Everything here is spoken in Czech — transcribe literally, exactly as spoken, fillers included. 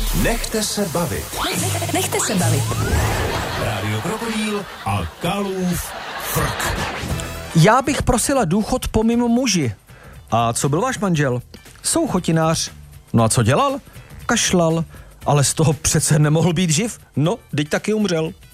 Nechte se bavit. Nechte se bavit. Rádio Krokodýl a Kalův frk. Já bych prosila důchod po mým muži. A co byl váš manžel? Souchotinář. No a co dělal? Kašlal. Ale z toho přece nemohl být živ. No, teď taky umřel.